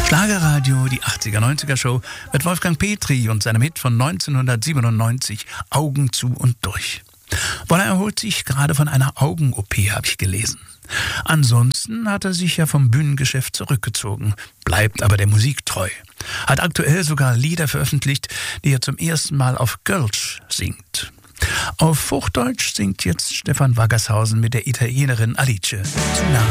Schlagerradio, die 80er-90er-Show mit Wolfgang Petri und seinem Hit von 1997, Augen zu und durch. Bonner erholt sich gerade von einer Augen-OP, habe ich gelesen. Ansonsten hat er sich ja vom Bühnengeschäft zurückgezogen, bleibt aber der Musik treu. Hat aktuell sogar Lieder veröffentlicht, die er zum ersten Mal auf Kölsch singt. Auf Hochdeutsch singt jetzt Stefan Waggershausen mit der Italienerin Alice.